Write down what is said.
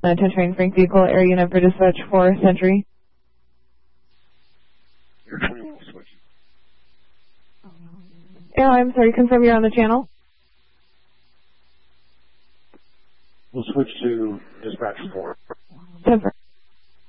Attention Frank Vehicle, Air Unit for Dispatch 4 Century. Air 20 will switch. Yeah, I'm sorry, confirm you're on the channel. We'll switch to Dispatch 4. Confirm.